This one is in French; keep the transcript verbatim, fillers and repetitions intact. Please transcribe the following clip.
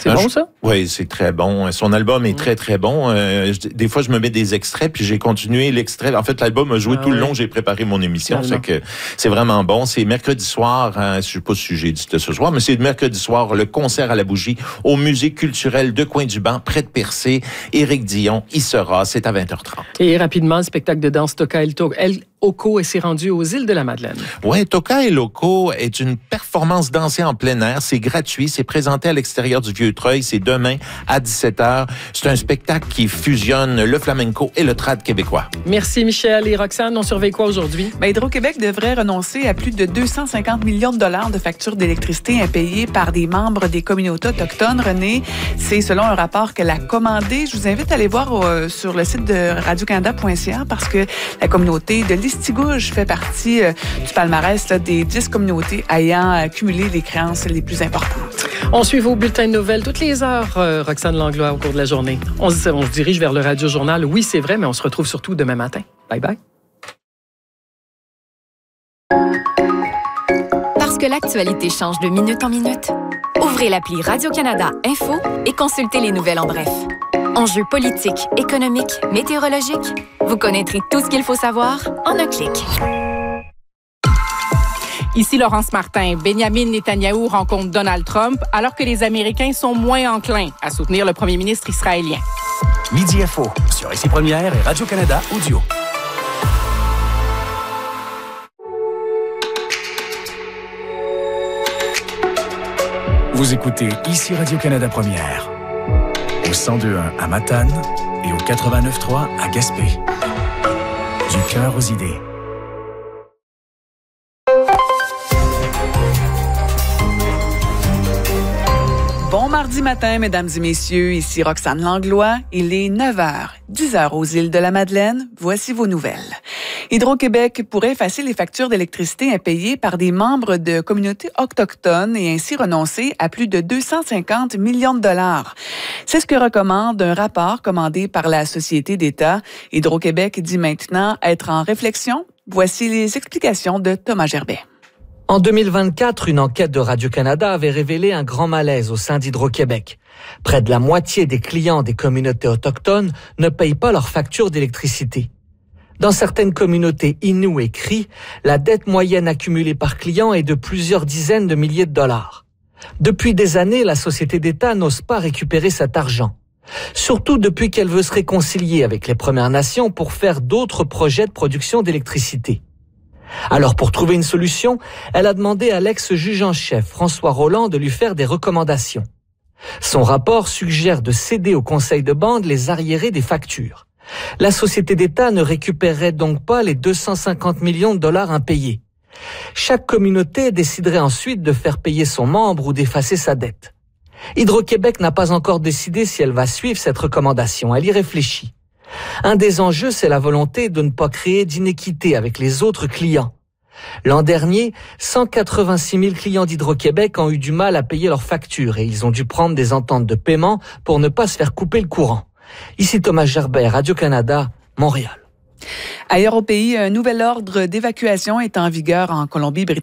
C'est non, bon, je, ça? Oui, c'est très bon. Son album est mmh. très, très bon. Euh, je, des fois, je me mets des extraits, puis j'ai continué l'extrait. En fait, l'album a joué ah, tout ouais. le long. J'ai préparé mon émission. C'est que c'est vraiment bon. C'est mercredi soir, hein, je sais pas si j'ai dit ce soir, mais c'est mercredi soir, le concert à la bougie au Musée culturel de Coin-du-Banc, près de Percé. Éric Dion y sera. C'est à vingt heures trente. Et rapidement, le spectacle de danse Toka El Toka. El Oko s'est rendu aux îles de la Madeleine. Oui, Toka El Oko est une performance dansée en plein air. C'est gratuit. C'est présenté à l'extérieur du Vieux-Treuil. C'est demain à dix-sept heures. C'est un spectacle qui fusionne le flamenco et le trad québécois. Merci Michel et Roxane. On surveille quoi aujourd'hui? Ben, Hydro-Québec devrait renoncer à plus de deux cent cinquante millions de dollars de factures d'électricité impayées par des membres des communautés autochtones. René, c'est selon un rapport qu'elle a commandé. Je vous invite à aller voir euh, sur le site de radio canada point c a parce que la communauté de Listigouge fait partie euh, du palmarès là, des dix communautés ayant accumulé les créances les plus importantes. On suit vos bulletins de nouvelles toutes les heures, euh, Roxane Langlois, au cours de la journée. On se, on se dirige vers le Radio-Journal. Oui, c'est vrai, mais on se retrouve surtout demain matin. Bye bye. Parce que l'actualité change de minute en minute, ouvrez l'appli Radio-Canada Info et consultez les nouvelles en bref. Enjeux politiques, économiques, météorologiques, vous connaîtrez tout ce qu'il faut savoir en un clic. Ici Laurence Martin. Benjamin Netanyahou rencontre Donald Trump alors que les Américains sont moins enclins à soutenir le premier ministre israélien. Midi Info sur Ici Première et Radio-Canada Audio. Vous écoutez Ici Radio-Canada Première. Au cent deux point un à Matane et au quatre-vingt-neuf point trois à Gaspé. Du cœur aux idées. Bon mardi matin, mesdames et messieurs, ici Roxane Langlois. Il est neuf heures, dix heures aux îles de la Madeleine. Voici vos nouvelles. Hydro-Québec pourrait effacer les factures d'électricité impayées par des membres de communautés autochtones et ainsi renoncer à plus de deux cent cinquante millions de dollars. C'est ce que recommande un rapport commandé par la Société d'État. Hydro-Québec dit maintenant être en réflexion. Voici les explications de Thomas Gerbet. En deux mille vingt-quatre, une enquête de Radio-Canada avait révélé un grand malaise au sein d'Hydro-Québec. Près de la moitié des clients des communautés autochtones ne payent pas leurs factures d'électricité. Dans certaines communautés Innu et Cri, la dette moyenne accumulée par client est de plusieurs dizaines de milliers de dollars. Depuis des années, la Société d'État n'ose pas récupérer cet argent. Surtout depuis qu'elle veut se réconcilier avec les Premières Nations pour faire d'autres projets de production d'électricité. Alors, pour trouver une solution, elle a demandé à l'ex-juge en chef, François Rolland, de lui faire des recommandations. Son rapport suggère de céder au conseil de bande les arriérés des factures. La Société d'État ne récupérerait donc pas les deux cent cinquante millions de dollars impayés. Chaque communauté déciderait ensuite de faire payer son membre ou d'effacer sa dette. Hydro-Québec n'a pas encore décidé si elle va suivre cette recommandation. Elle y réfléchit. Un des enjeux, c'est la volonté de ne pas créer d'inéquité avec les autres clients. L'an dernier, cent quatre-vingt-six mille clients d'Hydro-Québec ont eu du mal à payer leurs factures et ils ont dû prendre des ententes de paiement pour ne pas se faire couper le courant. Ici Thomas Gerbet, Radio-Canada, Montréal. Ailleurs au pays, un nouvel ordre d'évacuation est en vigueur en Colombie-Britannique.